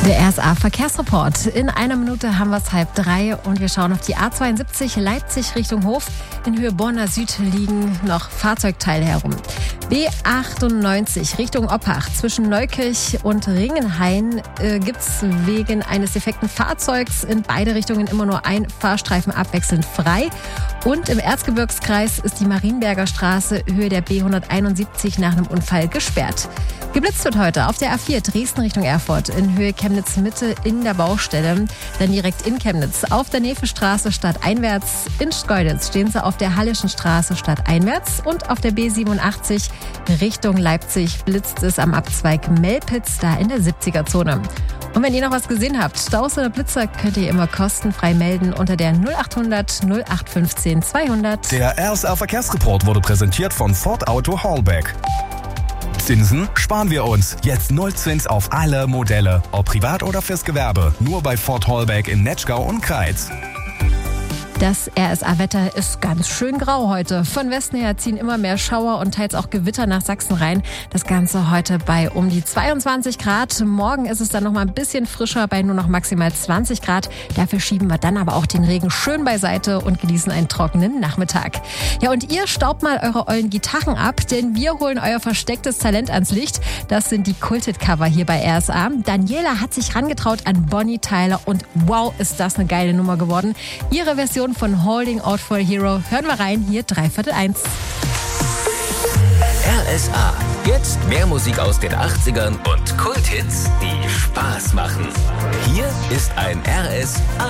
Der RSA-Verkehrsreport. In einer Minute haben wir es 2:30 und wir schauen auf die A72 Leipzig Richtung Hof. In Höhe Borna Süd liegen noch Fahrzeugteile herum. B98 Richtung Oppach. Zwischen Neukirch und Ringenhain gibt es wegen eines defekten Fahrzeugs in beide Richtungen immer nur ein Fahrstreifen abwechselnd frei. Und im Erzgebirgskreis ist die Marienberger Straße Höhe der B171 nach einem Unfall gesperrt. Geblitzt wird heute auf der A4 Dresden Richtung Erfurt in Höhe Chemnitz Mitte in der Baustelle. Dann direkt in Chemnitz auf der Nevestraße stadteinwärts. In Schkeuditz stehen sie auf der Hallischen Straße stadteinwärts. Und auf der B87 Richtung Leipzig blitzt es am Abzweig Melpitz, da in der 70er-Zone. Und wenn ihr noch was gesehen habt, Staus oder Blitzer, könnt ihr immer kostenfrei melden unter der 0800 0815 200. Der RSA-Verkehrsreport wurde präsentiert von Ford Auto Hallback. Zinsen sparen wir uns. Jetzt Nullzins auf alle Modelle. Ob privat oder fürs Gewerbe. Nur bei Ford Hallback in Netschgau und Kreiz. Das RSA-Wetter ist ganz schön grau heute. Von Westen her ziehen immer mehr Schauer und teils auch Gewitter nach Sachsen rein. Das Ganze heute bei um die 22 Grad. Morgen ist es dann noch mal ein bisschen frischer bei nur noch maximal 20 Grad. Dafür schieben wir dann aber auch den Regen schön beiseite und genießen einen trockenen Nachmittag. Ja, und ihr staubt mal eure ollen Gitarren ab, denn wir holen euer verstecktes Talent ans Licht. Das sind die Kulted-Cover hier bei RSA. Daniela hat sich rangetraut an Bonnie Tyler und wow, ist das eine geile Nummer geworden. Ihre Version von Holding Out for a Hero. Hören wir rein, hier 1:15. RSA. Jetzt mehr Musik aus den 80ern und Kulthits, die Spaß machen. Hier ist ein RSA.